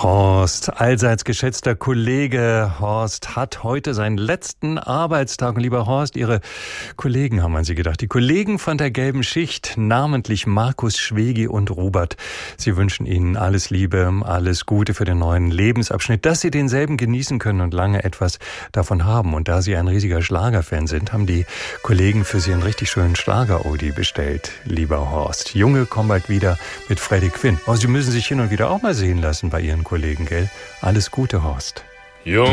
Horst, allseits geschätzter Kollege Horst, hat heute seinen letzten Arbeitstag. Und lieber Horst, Ihre Kollegen haben an Sie gedacht. Die Kollegen von der Gelben Schicht, namentlich Markus Schwegi und Robert. Sie wünschen Ihnen alles Liebe, alles Gute für den neuen Lebensabschnitt, dass Sie denselben genießen können und lange etwas davon haben. Und da Sie ein riesiger Schlagerfan sind, haben die Kollegen für Sie einen richtig schönen Schlager-Odi bestellt, lieber Horst. Junge kommen bald wieder mit Freddie Quinn. Oh, Sie müssen sich hin und wieder auch mal sehen lassen bei Ihren Kollegen, gell? Alles Gute, Horst.